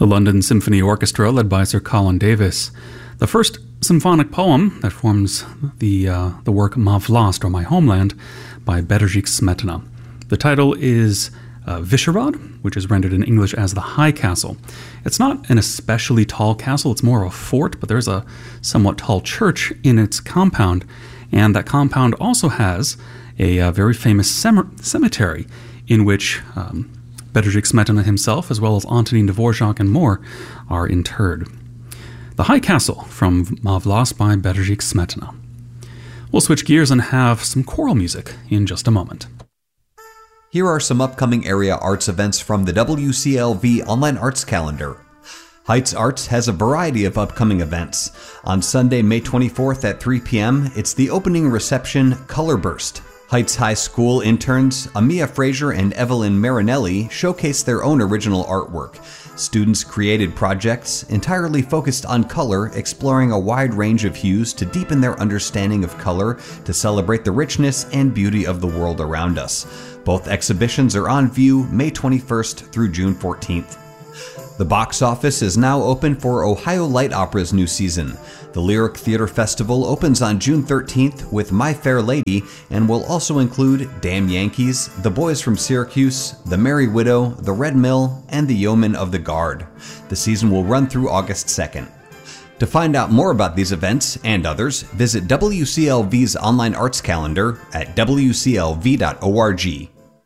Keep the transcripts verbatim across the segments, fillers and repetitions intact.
The London Symphony Orchestra, led by Sir Colin Davis. The first symphonic poem that forms the uh, the work Ma Vlast, or My Homeland, by Bedřich Smetana. The title is uh, Vyšehrad, which is rendered in English as the High Castle. It's not an especially tall castle, it's more of a fort, but there's a somewhat tall church in its compound, and that compound also has a uh, very famous sem- cemetery in which um, Bedřich Smetana himself, as well as Antonín Dvořák and more, are interred. The High Castle from Ma Vlast by Bedřich Smetana. We'll switch gears and have some choral music in just a moment. Here are some upcoming area arts events from the W C L V Online Arts Calendar. Heights Arts has a variety of upcoming events. On Sunday, May twenty-fourth at three p.m., it's the opening reception Color Burst. Heights High School interns Amia Fraser and Evelyn Marinelli showcase their own original artwork. Students created projects entirely focused on color, exploring a wide range of hues to deepen their understanding of color to celebrate the richness and beauty of the world around us. Both exhibitions are on view May twenty-first through June fourteenth. The box office is now open for Ohio Light Opera's new season. The Lyric Theater Festival opens on June thirteenth with My Fair Lady and will also include Damn Yankees, The Boys from Syracuse, The Merry Widow, The Red Mill, and The Yeomen of the Guard. The season will run through August second. To find out more about these events and others, visit W C L V's online arts calendar at w c l v dot org.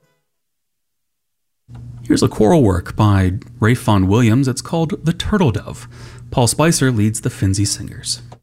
Here's a choral work by Rafe Vaughan Williams. It's called The Turtle Dove. Paul Spicer leads the Finzi Singers.